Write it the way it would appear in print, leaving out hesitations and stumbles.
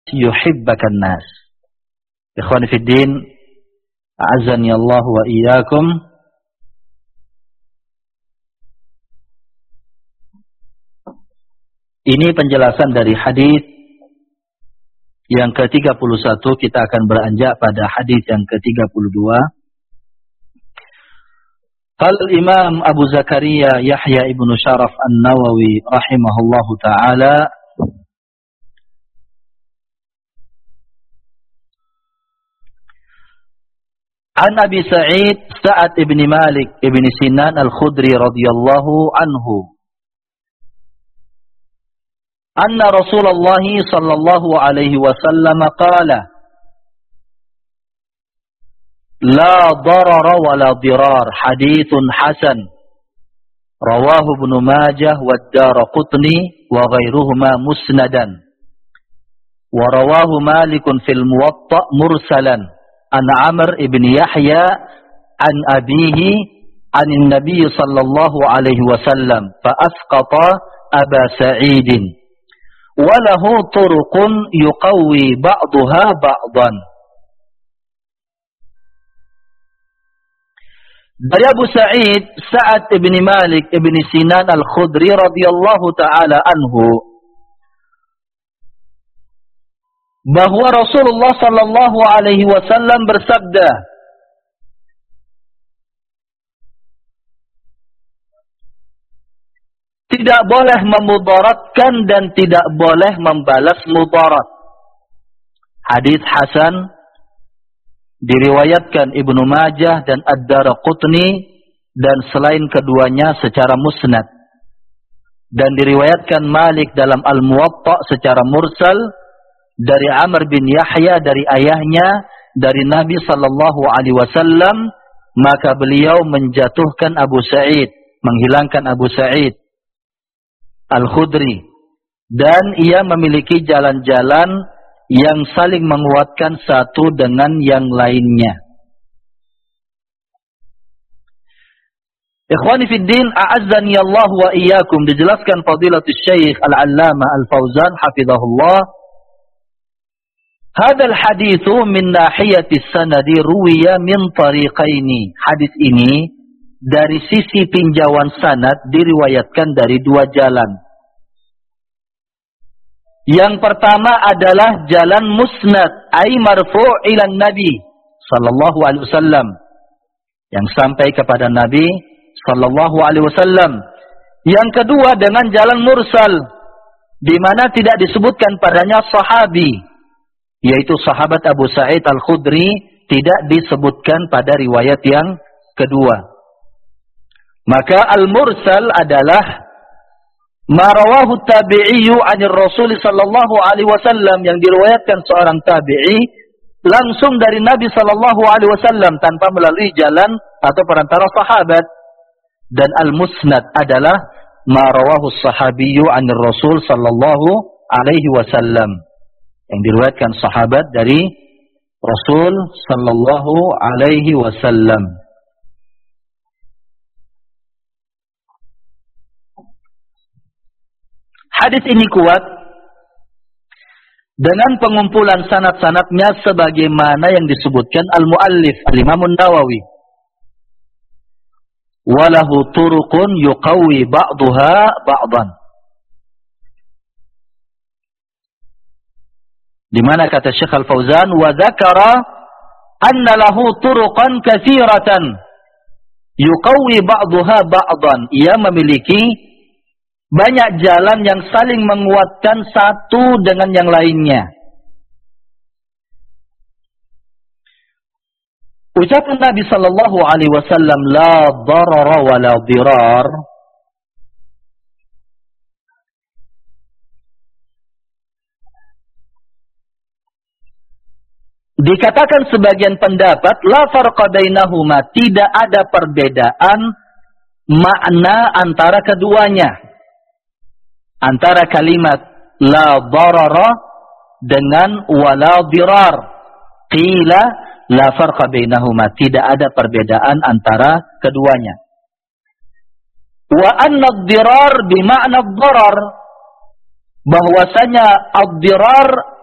yuhibbakan nas. Ikhwani fid din, a'azzani Allah wa iyyakum. Ini penjelasan dari hadis yang ke-31. Kita akan beranjak pada hadis yang ke-32. Qala al-Imam Abu Zakaria Yahya ibnu Sharaf An-Nawawi rahimahullahu taala, An Abi Sa'id Sa'ad ibn Malik ibn Sinan Al-Khudri radhiyallahu anhu, anna Rasulullah sallallahu alaihi wasallam qala, la darara wa la dirar, hadithun hasan, rawahu Ibnu Majah wa Ad-Daraqutni wa ghairuhuma musnadan, wa rawahu Malikun fil Muwatta mursalan an Amr ibn Yahya an abihi an Nabi sallallahu alaihi wasallam fa asqata Aba Sa'idin wa lahu turuqun yuqawwi ba'daha ba'dan. Dari Abu Sa'id Sa'ad ibn Malik ibn Sinan Al-Khudri radhiyallahu ta'ala anhu, bahwa Rasulullah sallallahu alaihi wasallam bersabda, tidak boleh memudaratkan dan tidak boleh membalas mudarat. Hadis hasan, diriwayatkan Ibnu Majah dan Ad-Daraqutni dan selain keduanya secara musnad, dan diriwayatkan Malik dalam Al-Muwatta secara mursal dari Amr bin Yahya dari ayahnya dari Nabi sallallahu alaihi wasallam, maka beliau menjatuhkan Abu Sa'id, menghilangkan Abu Sa'id Al-Khudri, dan ia memiliki jalan-jalan yang saling menguatkan satu dengan yang lainnya. Ikhwani fid din, a'azzani Allah wa iyyakum, dijelaskan Fadilatul Syekh Al-Allamah Al-Fauzan hafizahullah, hadal haditsu min nahiyati sanadi ruwiya min tariqaini. Hadis ini dari sisi tinjauan sanad diriwayatkan dari dua jalan. Yang pertama adalah jalan musnad, ay marfu' ila Nabi sallallahu alaihi wasallam, yang sampai kepada Nabi sallallahu alaihi wasallam. Yang kedua dengan jalan mursal, di mana tidak disebutkan padanya sahabi, yaitu sahabat Abu Sa'id Al-Khudri, tidak disebutkan pada riwayat yang kedua. Maka al-mursal adalah ma rawahu tabi'iyyu 'anil Rasul sallallahu alaihi wasallam, yang diriwayatkan seorang tabi'i langsung dari Nabi sallallahu alaihi wasallam tanpa melalui jalan atau perantara sahabat. Dan al-musnad adalah ma rawahu sahabiyyu 'anil Rasul sallallahu alaihi wasallam, yang diriwayatkan sahabat dari Rasul sallallahu alaihi wasallam. Hadis ini kuat dengan pengumpulan sanad-sanadnya sebagaimana yang disebutkan al-muallif al-Imam An-Nawawi. Walahu turuqun yuqawwi ba'daha ba'dan. Di mana kata Syekh Al-Fauzan, wa dzakara anna lahu turuqan katsiratan yuqawwi ba'daha ba'dan. Ia memiliki banyak jalan yang saling menguatkan satu dengan yang lainnya. Ucapan Nabi sallallahu alaihi wasallam, la darara wa la dirar, dikatakan sebagian pendapat, la farqa bainahuma, tidak ada perbedaan makna antara keduanya, antara kalimat la darara dengan wala dirar. Qila la farqa bainahuma, tidak ada perbedaan antara keduanya. Wa anna ad-dirar bima'na ad-darar, bahwasanya ad-dirar